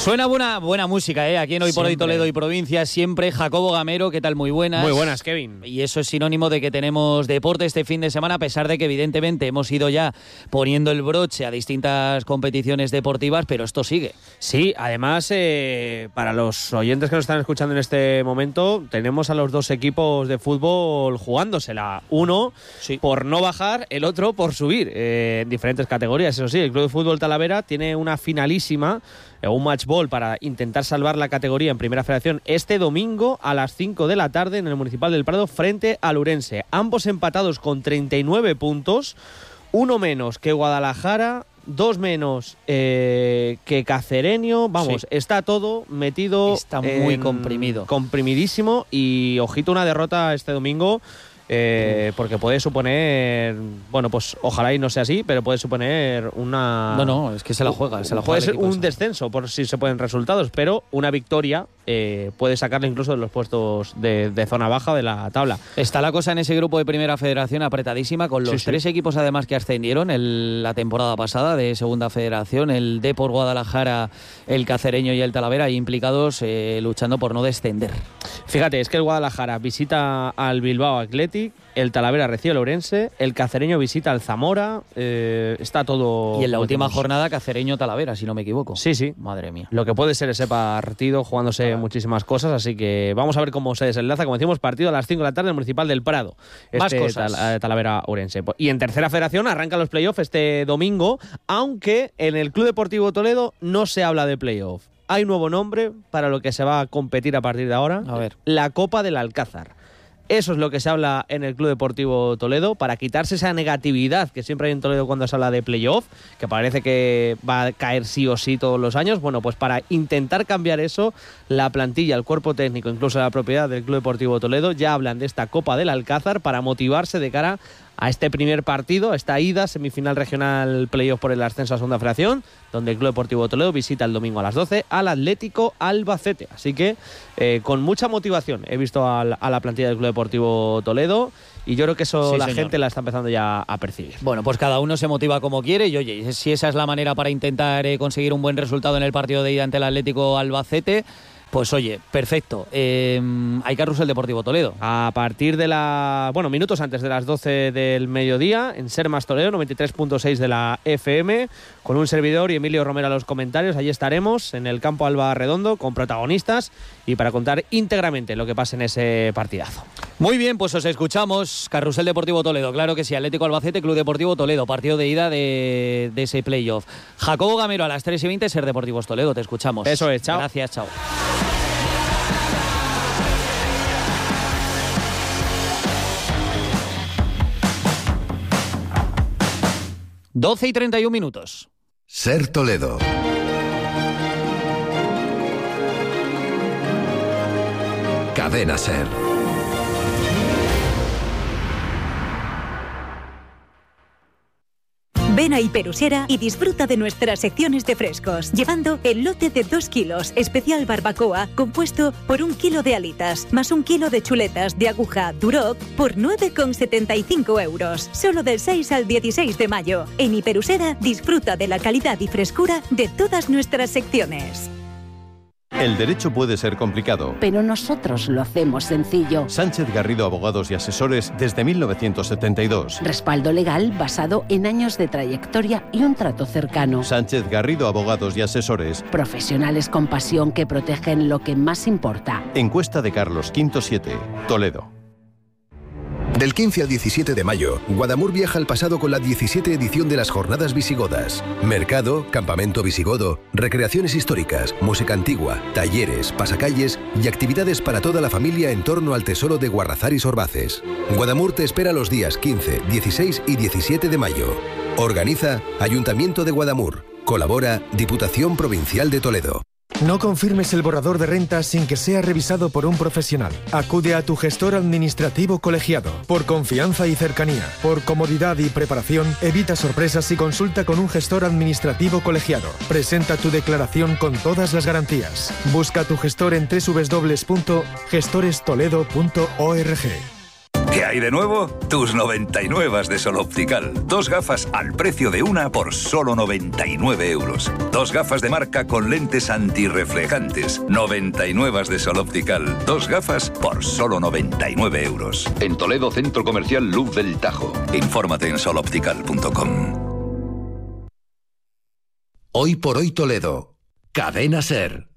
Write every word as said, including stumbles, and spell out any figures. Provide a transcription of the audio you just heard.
Suena buena, buena música, ¿eh? Aquí en Hoy por Hoy Toledo y Provincia, siempre. Jacobo Gamero, ¿qué tal? Muy buenas. Muy buenas, Kevin. Y eso es sinónimo de que tenemos deporte este fin de semana, a pesar de que evidentemente hemos ido ya poniendo el broche a distintas competiciones deportivas, pero esto sigue. Sí, además, eh, para los oyentes que nos están escuchando en este momento, tenemos a los dos equipos de fútbol jugándosela. Uno sí. por no bajar, el otro por subir, eh, en diferentes categorías. Eso sí, el Club de Fútbol Talavera tiene una finalísima, un match ball para intentar salvar la categoría en Primera Federación este domingo a las cinco de la tarde en el Municipal del Prado frente al Ourense. Ambos empatados con treinta y nueve puntos, uno menos que Guadalajara, dos menos eh, que Cacereño. Vamos, sí. está todo metido. Está muy comprimido. Comprimidísimo y ojito una derrota este domingo. Eh, porque puede suponer, bueno, pues ojalá y no sea así, pero puede suponer una... No, no, es que se la juega, se la juega. Puede ser un descenso por si se pueden resultados, pero una victoria eh, puede sacarle incluso de los puestos de, de zona baja de la tabla. Está la cosa en ese grupo de Primera Federación apretadísima, con los sí, tres sí. equipos además que ascendieron el, la temporada pasada de Segunda Federación, el Depor Guadalajara, el Cacereño y el Talavera, implicados eh, luchando por no descender. Fíjate, es que el Guadalajara visita al Bilbao Athletic, el Talavera recibe al Ourense, el Cacereño visita al Zamora, eh, está todo... Y en la última tenemos. jornada Cacereño-Talavera, si no me equivoco. Sí, sí. Madre mía. Lo que puede ser ese partido, jugándose claro. muchísimas cosas, así que vamos a ver cómo se desenlaza. Como decimos, partido a las cinco de la tarde en el Municipal del Prado. Más este cosas. Tal, Talavera-Ourense. Y en Tercera Federación arrancan los playoffs este domingo, aunque en el Club Deportivo Toledo no se habla de playoff. Hay nuevo nombre para lo que se va a competir a partir de ahora. A ver. La Copa del Alcázar. Eso es lo que se habla en el Club Deportivo Toledo, para quitarse esa negatividad que siempre hay en Toledo cuando se habla de playoff, que parece que va a caer sí o sí todos los años. Bueno, pues para intentar cambiar eso, la plantilla, el cuerpo técnico, incluso la propiedad del Club Deportivo Toledo, ya hablan de esta Copa del Alcázar para motivarse de cara a este primer partido, a esta ida, semifinal regional playoff por el ascenso a Segunda Federación, donde el Club Deportivo Toledo visita el domingo a las doce al Atlético Albacete. Así que eh, con mucha motivación he visto al, a la plantilla del Club Deportivo Toledo, y yo creo que eso sí, la señor. gente la está empezando ya a percibir. Bueno, pues cada uno se motiva como quiere, y oye, si esa es la manera para intentar eh, conseguir un buen resultado en el partido de ida ante el Atlético Albacete, pues oye, perfecto. Eh, hay carrusel Deportivo Toledo. A partir de la... Bueno, minutos antes de las doce del mediodía, en Sermas Toledo, noventa y tres punto seis de la F M, con un servidor y Emilio Romero a los comentarios. Allí estaremos, en el campo Alba Redondo, con protagonistas y para contar íntegramente lo que pasa en ese partidazo. Muy bien, pues os escuchamos. Carrusel Deportivo Toledo, claro que sí. Atlético Albacete, Club Deportivo Toledo, partido de ida de, de ese playoff. Jacobo Gamero a las tres y veinte, Ser Deportivos Toledo, te escuchamos. Eso es, chao. Gracias, chao. doce y treinta y un minutos. Ser Toledo. Cadena Ser. Ven a Hiperusera y disfruta de nuestras secciones de frescos, llevando el lote de dos kilos, especial barbacoa, compuesto por un kilo de alitas, más un kilo de chuletas de aguja Duroc, por nueve con setenta y cinco euros. Solo del seis al dieciséis de mayo. En Hiperusera disfruta de la calidad y frescura de todas nuestras secciones. El derecho puede ser complicado, pero nosotros lo hacemos sencillo. Sánchez Garrido Abogados y Asesores desde mil novecientos setenta y dos. Respaldo legal basado en años de trayectoria y un trato cercano. Sánchez Garrido Abogados y Asesores. Profesionales con pasión que protegen lo que más importa. Encuesta de Carlos V siete, Toledo. Del quince al diecisiete de mayo, Guadamur viaja al pasado con la diecisiete edición de las Jornadas Visigodas. Mercado, campamento visigodo, recreaciones históricas, música antigua, talleres, pasacalles y actividades para toda la familia en torno al tesoro de Guarrazar y Sorbaces. Guadamur te espera los días quince, dieciséis y diecisiete de mayo. Organiza Ayuntamiento de Guadamur. Colabora Diputación Provincial de Toledo. No confirmes el borrador de rentas sin que sea revisado por un profesional. Acude a tu gestor administrativo colegiado. Por confianza y cercanía, por comodidad y preparación, evita sorpresas y consulta con un gestor administrativo colegiado. Presenta tu declaración con todas las garantías. Busca a tu gestor en doble u doble u doble u punto gestores toledo punto org. ¿Qué hay? hay de nuevo? Tus noventa y nueve de Sol Optical. Dos gafas al precio de una por solo noventa y nueve euros. Dos gafas de marca con lentes antirreflejantes. noventa y nueve de Sol Optical. Dos gafas por solo noventa y nueve euros. En Toledo, Centro Comercial Luz del Tajo. Infórmate en sol optical punto com. Hoy por hoy Toledo. Cadena SER.